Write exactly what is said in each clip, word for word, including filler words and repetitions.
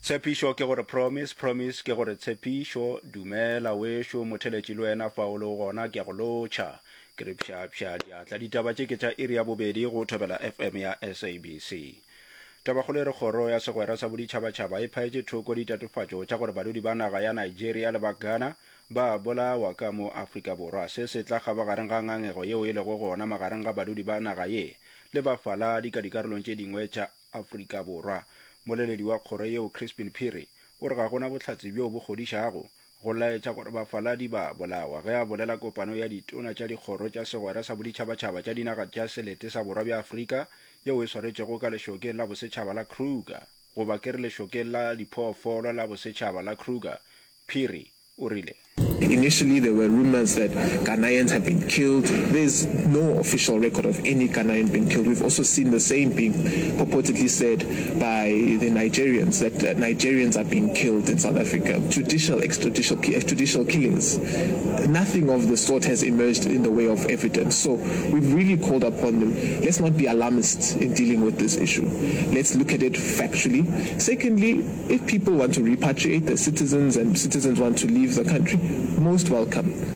tshepišo ke gore promise promise ke gore tshepišo dumela wešo motheletši le wena fa o le gona ke go lotšha ke re pšapša diatla ditaba tše ke tša iri ya bobedi go thobela F M ya S A B C. Tabakgolo re kgoro ya segwera sa boditšhabatšhaba e phaetše thoko ditatofatšo tša gore badudi ba naga ya Nigeria le ba Ghana ba bolawa ka mo Afrika Borwa. Se se tla ga bagareng ga ngangego yeo e lego gona magareng ga badudi ba naga ye le bafaladi ka dikarolong tše dingwe tša Afrika Borwa. Moleledi wa kgoro yeo Crispin Phiri o re ga gona bohlatsi bjo bo godišago go laetša gore bafaladi ba bolawa ge a bolela kopano ya ditona tša dikgoro tša segwera sa boditšhabatšhaba tša dinaga tša selete sa borwa bja Afrika yeo e swaretšego ka lešokeng la bosetšhaba la Kruger goba ke re lešokeng la diphoofolo la bosetšhaba la Kruger. Phiri o rile Initially, there were rumors that Ghanaians have been killed. There's no official record of any Ghanaian being killed. We've also seen the same being purportedly said by the Nigerians, that uh, Nigerians are being killed in South Africa. Judicial, extrajudicial, extrajudicial killings. Nothing of the sort has emerged in the way of evidence. So we've really called upon them. Let's not be alarmists in dealing with this issue. Let's look at it factually. Secondly, if people want to repatriate their citizens and citizens want to leave the country, most welcome.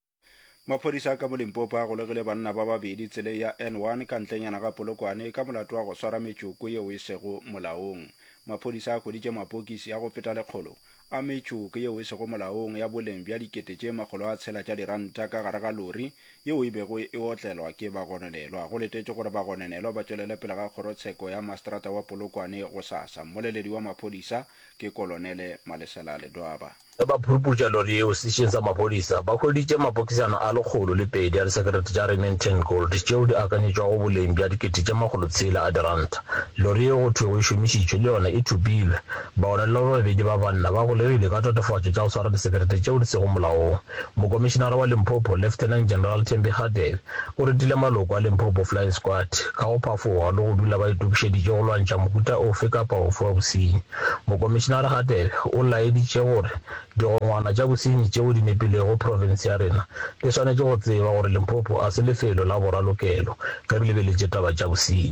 Maphodisa ka mo Limpopo go legile banna ba babedi tsele ya N one ka ntlenyana ga Polokwane ka molato wa go swara metšoko yeo e sego molaong. Maphodisa a kgoditše mapokisi a go feta lekgolo a metšoko yeo e sego molaong ya boleng bja dikete tše makgolo a tshela tša diranta ka gare ga lori yeo e bego e otlelwa ke bagononelwa. Go letetše gore bagononelwa ba tšwelele pele ga kgorotsheko ya mastrata wa Polokwane go sasa. Moleledi wa maphodisa ke Kolonele Malesela Ledwaba. ba phuruputša lori eo sešeng sa maphodisa ba hweditše mapokisana a lekgolo le pedi a disekerete tša Remington Gold tšeo di akanyetšwago boleng bja dikete tša makgolo tshela a diranta. Lori eo go thwego e šomišitšwe le yona e thupilwe. Bagononelwa ba babedi ba banna ba golegile ka tatofatšo tša go swara disekerete tšeo di sego molaong. Mokomišenara wa Limpopo Lieutenant General Thembi Kgadebe o retile maloko a Limpopo Flying Squad ka go phafoga le go dula ba itokišeditše go lwantšha mohuta ofe kapa ofe wa bosenyi. Mokomišenara Kgadebe o laeditše gore digongwana tša bosenyi tšeo di nepilego province ya rena le swanetše go tseba gore Limpopo a se lefelo la boralokelo ge re lebeletše taba tša bosenyi.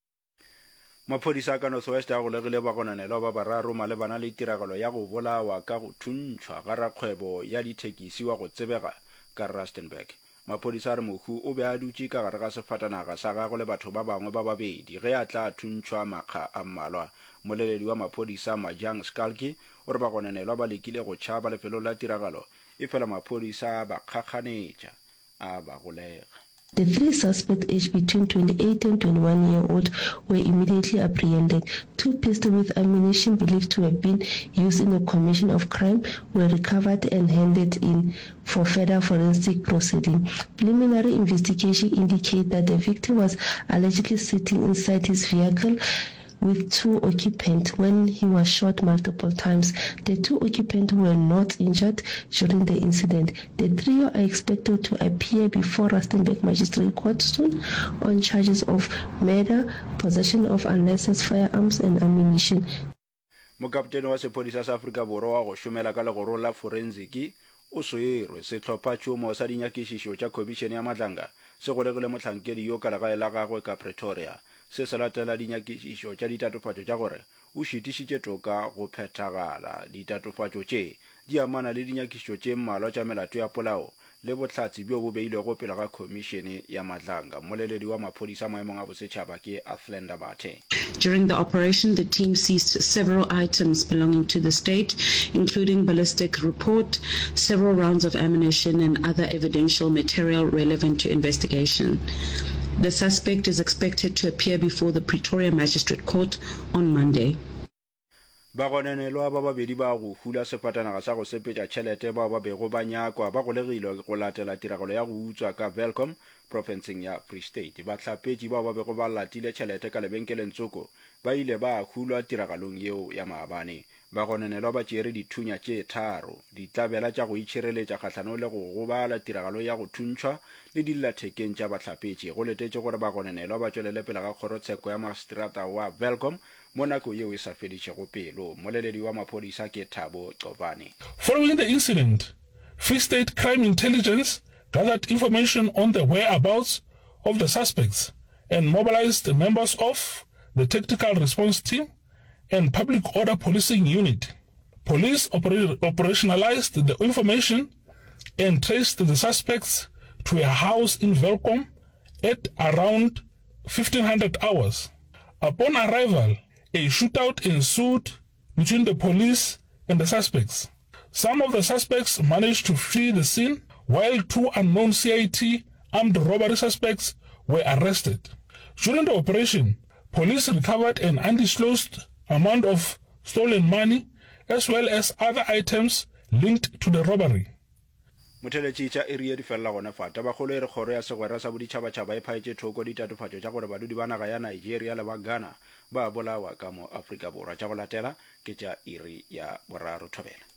Maphodisa ka North West a go legile bagononelwa ba bararo malebana le tiragalo ya go bolawa ka go thuntšhwa ga rakgwebo ya dithekisi wa go tsebega ka Rustenburg. Maphodisa a re mohu o be a dutše ka gare ga sefatanaga sa gagwe le batho ba bangwe ba babedi ge a tla thuntšhwa makga a mmalwa. Moleledi wa maphodisa Majang Skalki o re bagononelwa ba lekile go tšhaba lefelo la tiragalo e fela maphodisa ba kgakganetša a ba golega. The three suspects, aged between twenty-eight and twenty-one year old, were immediately apprehended. Two pistols with ammunition believed to have been used in the commission of crime were recovered and handed in for further forensic proceeding. Preliminary investigation indicate that the victim was allegedly sitting inside his vehicle with two occupants when he was shot multiple times. The two occupants were not injured during the incident. The trio are expected to appear before Rustenburg Magistrate Court soon on charges of murder, possession of unlicensed firearms and ammunition. Mokaptene wa sephodisa sa Afrika Borwa wa go šomela ka legoro la forensiki o swerwe setlhopha tšhomo sa dinyakišišo tša khomišene ya Matlanga se go legile mohlankedi yo ka legae la gagwe ka Pretoria. Se se latela dinyakišišo tša ditatofatšo tša gore o šitišitše toka go phethagala. Ditatofatšo tše di amana le dinyakišišo tše mmalwa tša melato ya polao le bohlatsi bjo bo beilwego pele ga khomišene ya Matlanga. Moleledi wa maphodisa maemong a bosetšhaba ke Athlenda Bathe. During the operation, the team seized several items belonging to the state, including ballistic report, several rounds of ammunition and other evidential material relevant to investigation. The suspect is expected to appear before the Pretoria Magistrate Court on Monday. Bagononelwa ba babedi ba go hula sefatanaga sa go sepetša tšhelete ba ba bego ba nyakwa ba golegilwe go latela tiragalo ya go utswa ka Welcome provinceng ya Free State. Bahlapetši ba ba bego ba latile tšhelete ka lebenkeleng tsoko ba ile ba hulwa tiragalong yeo ya maabane. Bagononelwa ba tšere dithunya tše tharo ditlabela tša go itšhireletša kgahlano le go gobala tiragalo ya go thuntšhwa le dillathekeng tša bahlapetši. Go letetše gore bagononelwa ba tšwelele pele ga kgorotsheko ya mastrata wa Welcome mo nako yeo e sa feditšego pelo. Moleledi wa maphodisa ke Thabo Copane. Following the incident, Free State Crime Intelligence gathered information on the whereabouts of the suspects and mobilized the members of the Tactical Response Team and Public Order Policing Unit. Police oper- operationalized the information and traced the suspects to a house in Welkom at around fifteen hundred hours. Upon arrival, a shootout ensued between the police and the suspects. Some of the suspects managed to flee the scene, while two unknown C I T armed robbery suspects were arrested. During the operation, police recovered an undisclosed amount of stolen money as well as other items linked to the robbery. motheletši tša area di fella gona fata bagolo e re kgoro ya segwera sa boditšhabatšhaba e phaetše thoko ditatofatšo tša gore badudi ba naga ya Nigeria le ba Ghana ba bolawa ka mo Afrika Borwa. Tša go latela ke tša iri ya boraro thobela.